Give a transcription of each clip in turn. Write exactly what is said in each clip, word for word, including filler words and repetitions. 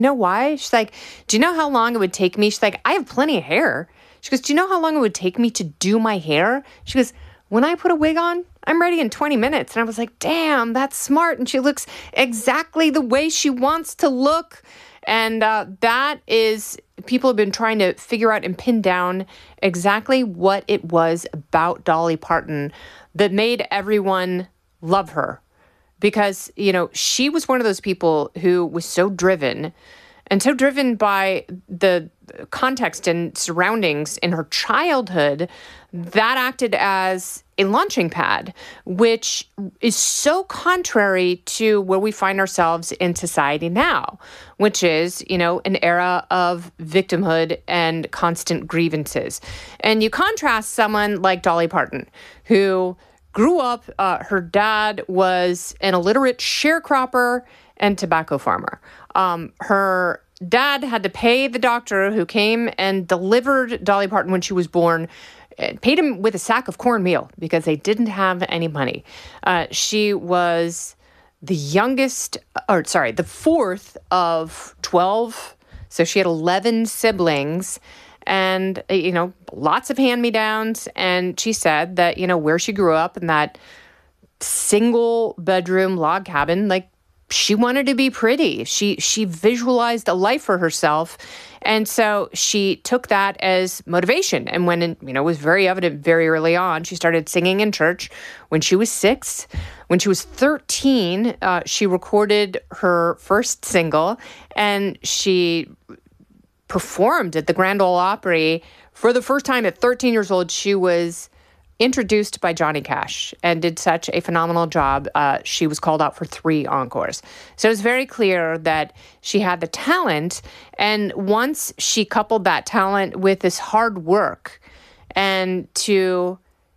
know why? She's like, do you know how long it would take me? She's like, I have plenty of hair. She goes, do you know how long it would take me to do my hair? She goes, when I put a wig on, I'm ready in twenty minutes. And I was like, damn, that's smart. And she looks exactly the way she wants to look. And uh, that is, people have been trying to figure out and pin down exactly what it was about Dolly Parton that made everyone love her. Because, you know, she was one of those people who was so driven and so driven by the context and surroundings in her childhood that acted as a launching pad, which is so contrary to where we find ourselves in society now, which is, you know, an era of victimhood and constant grievances. And you contrast someone like Dolly Parton, who grew up, uh, her dad was an illiterate sharecropper and tobacco farmer. Um, her dad had to pay the doctor who came and delivered Dolly Parton when she was born, paid him with a sack of cornmeal because they didn't have any money. Uh, she was the youngest, or sorry, the fourth of twelve. So she had eleven siblings and, you know, lots of hand-me-downs. And she said that, you know, where she grew up in that single bedroom log cabin, like, she wanted to be pretty. She she visualized a life for herself. And so she took that as motivation. And when, you know, it was very evident very early on, she started singing in church when she was six. When she was thirteen, uh, she recorded her first single and she performed at the Grand Ole Opry for the first time at thirteen years old. She was introduced by Johnny Cash and did such a phenomenal job. Uh, she was called out for three encores. So it was very clear that she had the talent. And once she coupled that talent with this hard work and to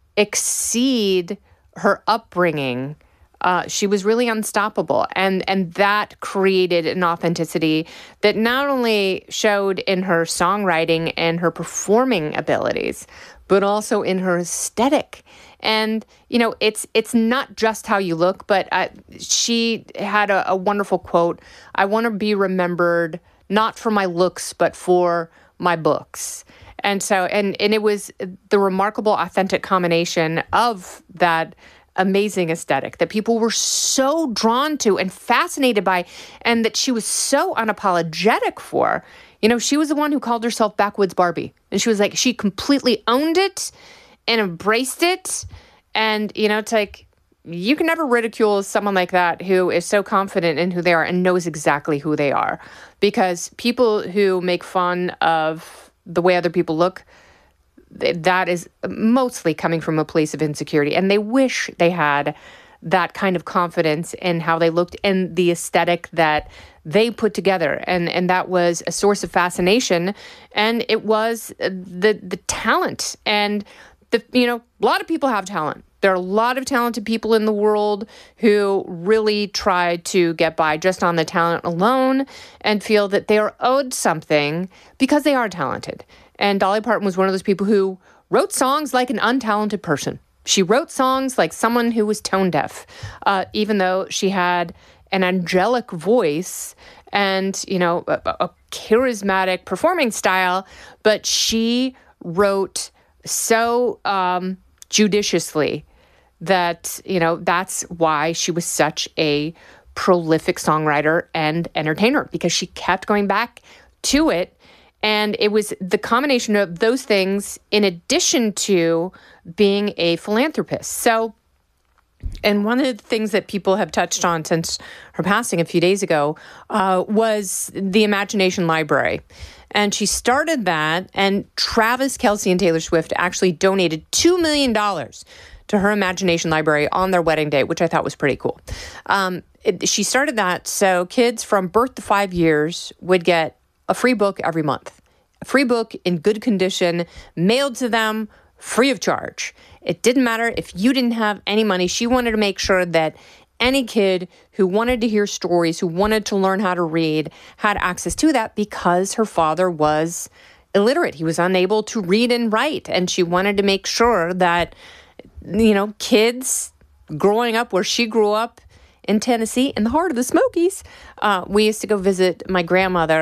exceed her upbringing, uh, she was really unstoppable. And, and that created an authenticity that not only showed in her songwriting and her performing abilities, but also in her aesthetic. And, you know, it's it's not just how you look, but uh, she had a, a wonderful quote, I want to be remembered not for my looks, but for my books. And so, and, and it was the remarkable, authentic combination of that amazing aesthetic that people were so drawn to and fascinated by, and that she was so unapologetic for. You know, she was the one who called herself Backwoods Barbie. And she was like, she completely owned it and embraced it. And, you know, it's like, you can never ridicule someone like that who is so confident in who they are and knows exactly who they are. Because people who make fun of the way other people look, that is mostly coming from a place of insecurity. And they wish they had that kind of confidence in how they looked and the aesthetic that they put together. And, and that was a source of fascination. And it was the the talent. And, the you know, a lot of people have talent. There are a lot of talented people in the world who really try to get by just on the talent alone and feel that they are owed something because they are talented. And Dolly Parton was one of those people who wrote songs like an untalented person. She wrote songs like someone who was tone deaf, uh, even though she had an angelic voice and, you know, a, a charismatic performing style, but she wrote so um, judiciously that, you know, that's why she was such a prolific songwriter and entertainer, because she kept going back to it. And it was the combination of those things in addition to being a philanthropist. So, and one of the things that people have touched on since her passing a few days ago uh, was the Imagination Library. And she started that, and Travis Kelce and Taylor Swift actually donated two million dollars to her Imagination Library on their wedding day, which I thought was pretty cool. Um, it, she started that so kids from birth to five years would get a free book every month. A free book in good condition, mailed to them, free of charge. It didn't matter if you didn't have any money. She wanted to make sure that any kid who wanted to hear stories, who wanted to learn how to read, had access to that because her father was illiterate. He was unable to read and write. And she wanted to make sure that, you know, kids growing up where she grew up in Tennessee, in the heart of the Smokies, uh, we used to go visit my grandmother